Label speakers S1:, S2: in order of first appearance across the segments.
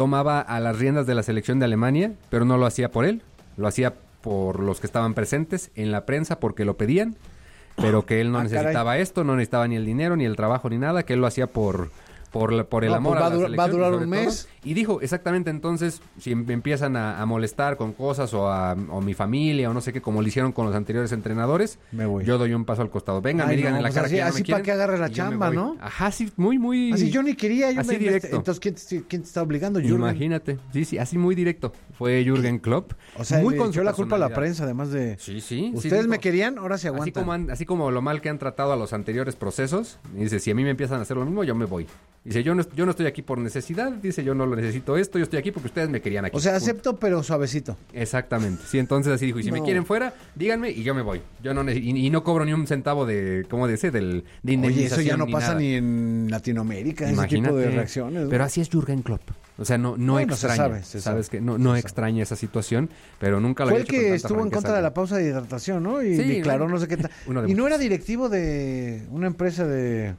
S1: tomaba a las riendas de la selección de Alemania, pero no lo hacía por él, lo hacía por los que estaban presentes en la prensa porque lo pedían, pero que él no necesitaba esto, no necesitaba ni el dinero, ni el trabajo, ni nada, que él lo hacía por el amor a la selección.
S2: Va a durar un mes.
S1: Y dijo, exactamente, entonces, si me empiezan a molestar con cosas o mi familia o no sé qué, como lo hicieron con los anteriores entrenadores,
S2: me voy.
S1: Yo doy un paso al costado. Venga, me digan en la cara
S2: así,
S1: que ya no me
S2: así
S1: quieren.
S2: para que agarre la chamba, ¿no?
S1: Ajá, sí, muy...
S2: Así yo ni quería.
S1: Así directo.
S2: Entonces, ¿quién te está obligando, Jürgen?
S1: Imagínate. Sí, así muy directo. Fue Jürgen Klopp.
S2: O sea,
S1: muy
S2: le echó la culpa a la prensa, además de...
S1: Sí.
S2: Ustedes me querían, ahora se aguantan.
S1: Así como lo mal que han tratado a los anteriores procesos, dice, si a mí me empiezan a hacer lo mismo, yo me voy. Dice, yo no estoy aquí por necesidad, dice, yo no lo necesito esto, yo estoy aquí porque ustedes me querían aquí.
S2: O sea, acepto, pero suavecito.
S1: Exactamente. Sí, entonces así dijo, y si me quieren fuera, díganme y yo me voy. Yo no y no cobro ni un centavo de, ¿cómo dice? De indemnización.
S2: Oye, eso ya no pasa
S1: nada.
S2: ni en Latinoamérica,
S1: Imagínate,
S2: ese tipo de reacciones, ¿no?
S1: Pero así es Jürgen Klopp. O sea, no extraña. Sabes que no extraña esa situación, pero nunca lo
S2: Fue
S1: había
S2: el
S1: hecho con
S2: que
S1: tanta
S2: estuvo en
S1: franqueza.
S2: contra de la pausa de hidratación, ¿no? Y declaró no sé qué tal. Y no era directivo de una empresa de...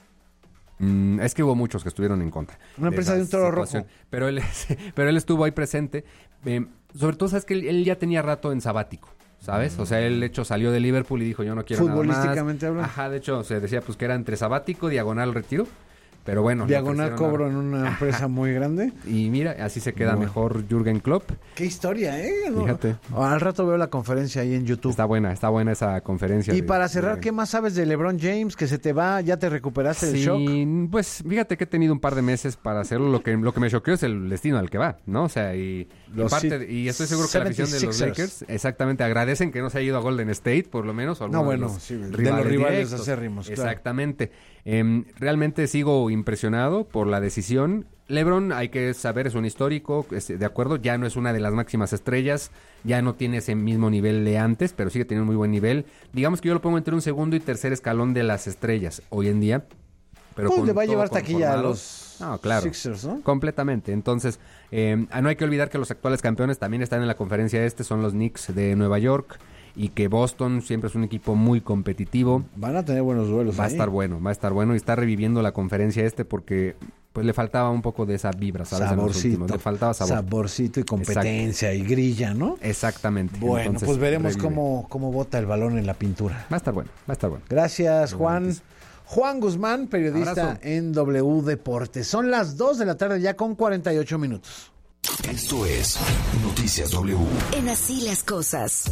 S1: Es que hubo muchos que estuvieron en contra.
S2: Una empresa de un toro rojo.
S1: Pero él estuvo ahí presente. Sobre todo, sabes que él ya tenía rato en sabático, ¿sabes? O sea, él, de hecho, salió de Liverpool y dijo, yo no quiero nada más.
S2: Futbolísticamente hablando.
S1: Ajá, de hecho, se decía pues que era entre sabático, diagonal, retiro. Pero bueno.
S2: Diagonal cobro en una empresa muy grande.
S1: Y mira, así se queda mejor Jürgen Klopp.
S2: Qué historia, ¿eh? No.
S1: Fíjate.
S2: Al rato veo la conferencia ahí en YouTube.
S1: Está buena esa conferencia.
S2: Y para cerrar, ¿qué más sabes de LeBron James? Que se te va, ya te recuperaste del shock.
S1: Sí, pues fíjate que he tenido un par de meses para hacerlo. Lo que me choqueó es el destino al que va, ¿no? O sea, y estoy seguro que la afición de los Lakers exactamente agradecen que no se haya ido a Golden State, por lo menos. O
S2: no, bueno, de los rivales acérrimos.
S1: Exactamente. Realmente sigo impresionado por la decisión. LeBron, hay que saber, es un histórico, de acuerdo, ya no es una de las máximas estrellas, ya no tiene ese mismo nivel de antes, pero sigue teniendo un muy buen nivel. Digamos que yo lo pongo entre un segundo y tercer escalón de las estrellas hoy en día. Pero
S2: pues le va a llevar taquilla a los Sixers, ¿no?
S1: Completamente. Entonces, no hay que olvidar que los actuales campeones también están en la conferencia son los Knicks de Nueva York. Y que Boston siempre es un equipo muy competitivo.
S2: Van a tener buenos duelos.
S1: Va a estar bueno. Y está reviviendo la conferencia porque pues le faltaba un poco de esa vibra, ¿sabes?
S2: Saborcito.
S1: Le faltaba sabor.
S2: Saborcito y competencia y grilla, ¿no?
S1: Exactamente.
S2: Bueno, entonces, pues veremos cómo bota el balón en la pintura.
S1: Va a estar bueno.
S2: Gracias, Juan. Juan Guzmán, periodista en W Deportes. Son las 2 de la tarde ya con 48 minutos.
S3: Esto es Noticias W.
S4: En Así las Cosas.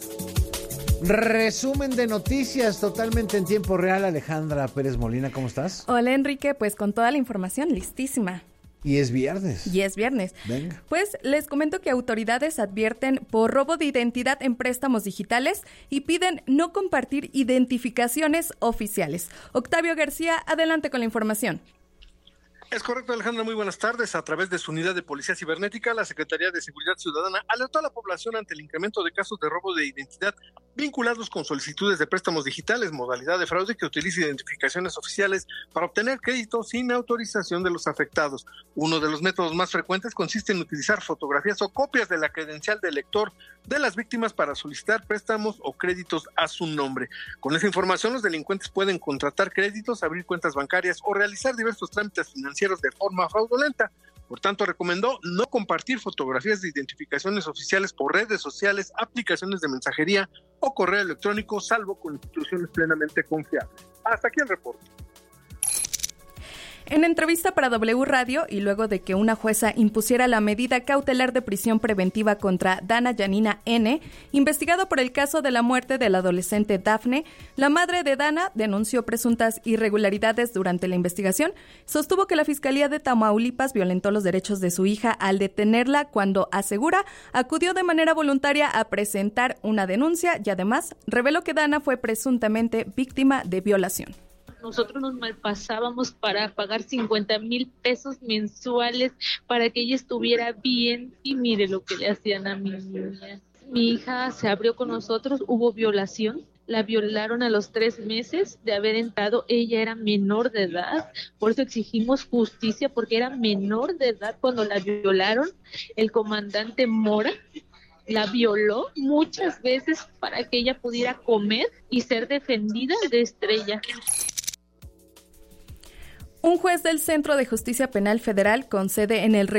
S2: Resumen de noticias totalmente en tiempo real. Alejandra Pérez Molina, ¿cómo estás?
S5: Hola, Enrique, pues con toda la información listísima.
S2: Y es viernes.
S5: Venga. Pues les comento que autoridades advierten por robo de identidad en préstamos digitales y piden no compartir identificaciones oficiales. Octavio García, adelante con la información.
S6: Es correcto, Alejandra, muy buenas tardes. A través de su unidad de Policía Cibernética, la Secretaría de Seguridad Ciudadana alertó a la población ante el incremento de casos de robo de identidad vinculados con solicitudes de préstamos digitales, modalidad de fraude que utiliza identificaciones oficiales para obtener crédito sin autorización de los afectados. Uno de los métodos más frecuentes consiste en utilizar fotografías o copias de la credencial del lector de las víctimas para solicitar préstamos o créditos a su nombre. Con esa información, los delincuentes pueden contratar créditos, abrir cuentas bancarias o realizar diversos trámites financieros de forma fraudulenta. Por tanto, recomendó no compartir fotografías de identificaciones oficiales por redes sociales, aplicaciones de mensajería o correo electrónico, salvo con instituciones plenamente confiables. Hasta aquí el reporte.
S5: En entrevista para W Radio y luego de que una jueza impusiera la medida cautelar de prisión preventiva contra Dana Yanina N., investigado por el caso de la muerte del adolescente Dafne, la madre de Dana denunció presuntas irregularidades durante la investigación. Sostuvo que la Fiscalía de Tamaulipas violentó los derechos de su hija al detenerla cuando, asegura, acudió de manera voluntaria a presentar una denuncia y además reveló que Dana fue presuntamente víctima de violación.
S7: Nosotros nos malpasábamos para pagar 50,000 pesos mensuales para que ella estuviera bien y mire lo que le hacían a mi niña. Mi hija se abrió con nosotros, hubo violación, la violaron a los 3 meses de haber entrado, ella era menor de edad, por eso exigimos justicia porque era menor de edad cuando la violaron. El comandante Mora la violó muchas veces para que ella pudiera comer y ser defendida de Estrella.
S5: Un juez del Centro de Justicia Penal Federal con sede en el